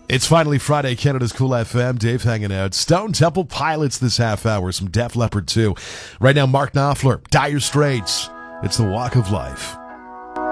It's finally Friday, Canada's Cool FM. Dave hanging out. Stone Temple Pilots this half hour. Some Def Leppard too. Right now, Mark Knopfler, Dire Straits. It's the Walk of Life.